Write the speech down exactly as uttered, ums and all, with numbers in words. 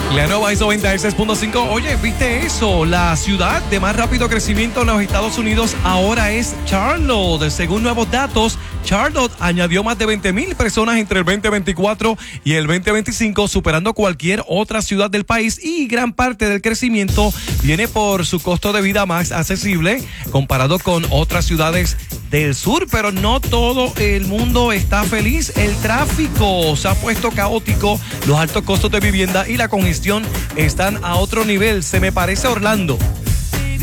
La nueva ISO noventa y seis punto cinco. Oye, ¿viste eso? La ciudad de más rápido crecimiento en los Estados Unidos ahora es Charlotte. Según nuevos datos, Charlotte añadió más de veinte mil personas entre el veinte veinticuatro y el veinte veinticinco, superando cualquier otra ciudad del país, y gran parte del crecimiento viene por su costo de vida más accesible comparado con otras ciudades del sur, pero no todo el mundo está feliz. El tráfico se ha puesto caótico, los altos costos de vivienda y la congestión están a otro nivel. Se me parece Orlando.